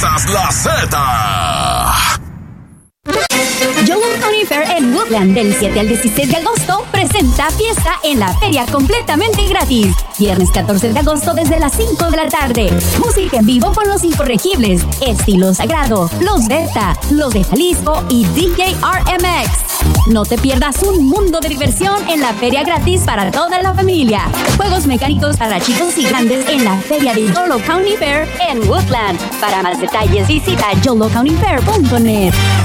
Fiestas La Z. Yolo County Fair en Woodland del 7 al 16 de agosto presenta fiesta en la feria completamente gratis. Viernes 14 de agosto desde las 5 de la tarde. Música en vivo con Los Incorregibles, Estilo Sagrado, Los Beta, Los de Jalisco y DJ RMX. No te pierdas un mundo de diversión en la feria gratis para toda la familia. Juegos mecánicos para chicos y grandes en la feria de Yolo County Fair en Woodland. Para más detalles visita yolocountyfair.net.